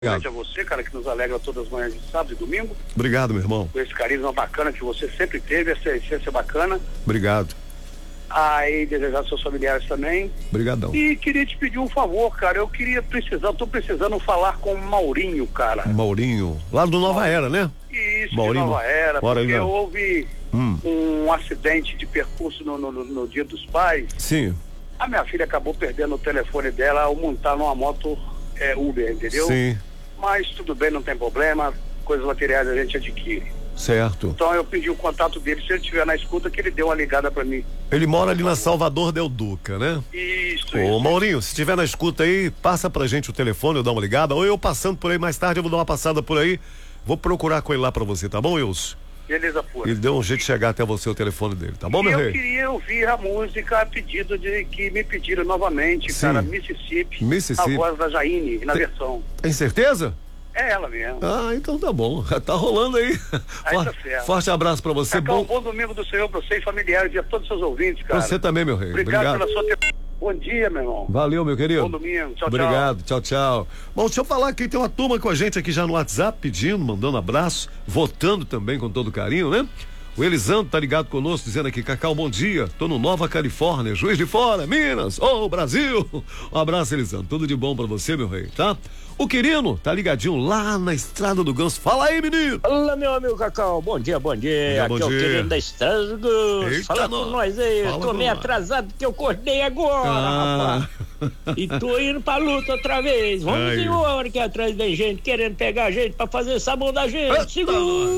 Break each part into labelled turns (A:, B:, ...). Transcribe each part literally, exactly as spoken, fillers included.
A: Obrigado a você, cara, que nos alegra todas as manhãs de sábado e domingo.
B: Obrigado, meu irmão.
A: Com esse carisma bacana que você sempre teve, essa essência bacana.
B: Obrigado.
A: Aí, desejar aos seus familiares também.
B: Obrigadão.
A: E queria te pedir um favor, cara. Eu queria precisar, tô precisando falar com o Maurinho, cara.
B: Maurinho, lá do Nova Era, né?
A: Isso,
B: Maurinho,
A: de Nova Era,
B: bora
A: porque
B: aí, né?
A: houve
B: Hum.
A: um acidente de percurso no, no, no Dia dos Pais.
B: Sim.
A: A minha filha acabou perdendo o telefone dela ao montar numa moto é, Uber, entendeu?
B: Sim.
A: Mas tudo bem, não tem problema, coisas materiais a gente adquire.
B: Certo.
A: Então eu pedi o contato dele, se ele estiver na escuta, que ele dê uma ligada pra mim.
B: Ele mora ali na Salvador Del Duca, né?
A: Isso,
B: Ô,
A: isso.
B: Maurinho, se estiver na escuta aí, passa pra gente o telefone, eu dou uma ligada, ou eu passando por aí mais tarde, eu vou dar uma passada por aí, vou procurar com ele lá pra você, tá bom, Wilson?
A: Beleza, pura.
B: Ele deu um jeito de chegar até você o telefone dele, tá bom,
A: E
B: meu
A: eu
B: rei?
A: queria ouvir a música a pedido de que me pediram novamente,
B: Sim.
A: cara, Mississippi,
B: Mississippi.
A: a voz da Jaine, na versão.
B: Tem certeza?
A: É ela mesmo.
B: Ah, então tá bom, tá rolando aí.
A: Aí
B: For-
A: tá certo.
B: Forte abraço pra você,
A: Cacau,
B: bom.
A: um bom domingo do Senhor pra você e familiares e a todos os seus ouvintes, cara.
B: Você também, meu rei.
A: Obrigado,
B: Obrigado.
A: pela sua tempo. Bom dia, meu irmão.
B: Valeu, meu querido.
A: Bom domingo. Tchau,
B: Obrigado, tchau, tchau. Bom, deixa eu falar aqui, tem uma turma com a gente aqui já no WhatsApp, pedindo, mandando abraço, votando também com todo carinho, né? O Elisandro tá ligado conosco, dizendo aqui, Cacau, bom dia, tô no Nova Califórnia, Juiz de Fora, Minas, ô, Brasil. Um abraço, Elisandro, tudo de bom pra você, meu rei, tá? O Quirino tá ligadinho lá na Estrada do Ganso. Fala aí, menino.
C: Olá, meu amigo Cacau, bom dia, bom dia.
B: Bom dia,
C: Aqui
B: bom
C: é o
B: dia.
C: Quirino da Estrada do Ganso.
B: Eita,
C: Fala
B: nós.
C: com nós aí,
B: Fala
C: eu tô
B: com
C: meio
B: nós.
C: atrasado porque eu acordei agora,
B: Ah.
C: rapaz. E tô indo pra luta outra vez. Vamos
B: Aí.
C: embora que atrás vem gente querendo pegar a gente pra fazer sabão da gente.
B: Eita,
C: Segura,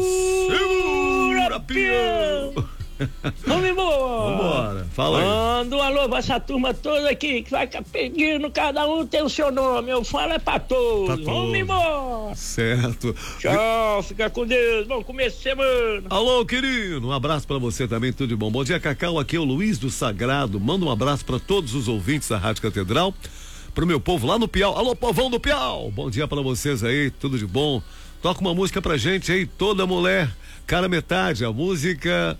B: Segura,
C: peão.
B: peão.
C: Vamos embora.
B: Vambora, fala aí.
C: Manda um alô pra essa turma toda aqui que vai pedindo, cada um tem o seu nome. Eu falo é pra todos.
B: Pra todos.
C: Vamos embora.
B: Certo.
C: Tchau, fica com Deus. Bom começo de semana.
B: Alô, querido, um abraço pra você também, tudo de bom. Bom dia, Cacau, aqui é o Luiz do Sagrado, manda um abraço pra todos os ouvintes da Rádio Catedral, pro meu povo lá no Piau. Alô, povão do Piau, bom dia pra vocês aí, tudo de bom. Toca uma música pra gente aí, Toda Mulher, Cara Metade, a música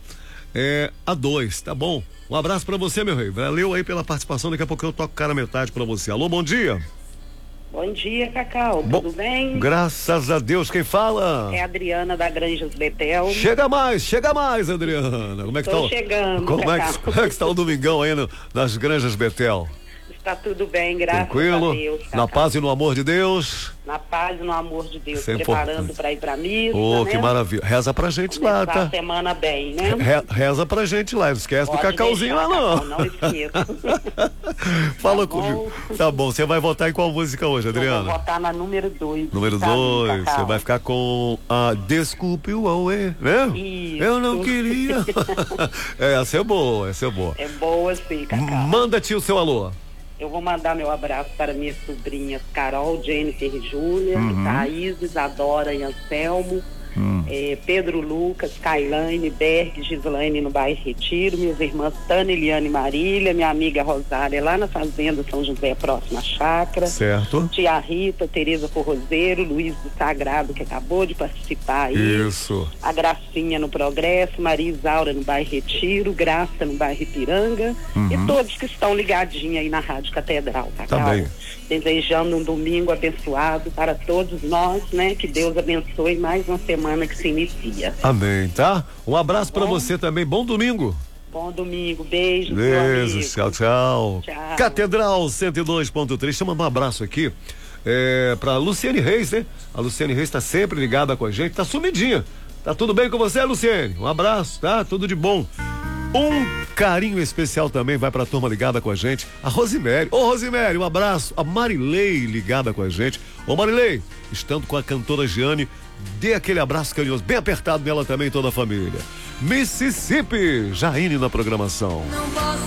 B: é a dois, tá bom? Um abraço pra você, meu rei, valeu aí pela participação, daqui a pouco eu toco Cara Metade pra você. Alô, bom dia.
D: Bom dia, Cacau.
B: Bom,
D: Tudo bem?
B: Graças a Deus, quem fala?
D: É a Adriana da Granjas Betel.
B: Chega mais, chega mais, Adriana. Como é que
D: Tô
B: tá? o-
D: chegando,
B: Como é, que,
D: Cacau.
B: como é que está o domingão aí no- nas Granjas Betel?
D: Está tudo bem, graças
B: Tranquilo?
D: a Deus. Cacau.
B: Na paz e no amor de Deus?
D: Na paz e no amor de Deus.
B: Isso é
D: Preparando
B: importante.
D: para ir pra missa,
B: Ô,
D: né?
B: que maravilha. Reza pra gente lá,
D: Começar a
B: tá?
D: semana bem, né?
B: Re- Reza pra gente lá, não esquece do
D: Pode
B: cacauzinho lá,
D: deixar,
B: não.
D: Cacau, não esqueça.
B: Fala
D: Tá bom?
B: comigo. Tá bom, você vai votar em qual música hoje,
D: Eu vou
B: Adriana?
D: votar na número dois.
B: Número
D: tá bom,
B: dois,
D: Cacau?
B: você vai ficar com a Desculpe o Auê, né?
D: Isso.
B: Eu não queria. É, essa é boa, essa é boa.
D: É boa sim, Cacau.
B: Manda-te o seu alô.
D: Eu vou mandar meu abraço para minhas sobrinhas Carol, Jennifer e Júlia,
B: Uhum.
D: Thaís, Isadora e Anselmo,
B: Hum.
D: eh, Pedro Lucas, Kailane, Berg, Gislaine no bairro Retiro, minhas irmãs Tânia, Eliane e Marília, minha amiga Rosária lá na Fazenda São José, próxima à chácara,
B: Certo.
D: tia Rita, Tereza Forrozeiro, Luiz do Sagrado, que acabou de participar aí,
B: Isso.
D: a Gracinha no Progresso, Maria Isaura no bairro Retiro, Graça no bairro Ipiranga, e todos que estão ligadinhos aí na Rádio Catedral, tá?
B: Tá bem.
D: Desejando um domingo abençoado para todos nós, né? Que Deus abençoe mais uma semana que se inicia.
B: Amém, tá? Um abraço pra
D: bom?
B: você também. Bom domingo.
D: Bom domingo, beijo, meu
B: Beijo,
D: amigo.
B: tchau, tchau.
D: Tchau.
B: Catedral cento e dois ponto três. Deixa eu mandar um abraço aqui é, pra Luciane Reis, né? A Luciane Reis tá sempre ligada com a gente, tá sumidinha. Tá tudo bem com você, Luciane? Um abraço, tá? Tudo de bom. Um carinho especial também vai pra turma ligada com a gente, a Rosemary. Ô, Rosemary, um abraço. A Marilei ligada com a gente. Ô, Marilei, estando com a cantora Giane, dê aquele abraço carinhoso, bem apertado nela também, toda a família. Mississippi, Jaine na programação.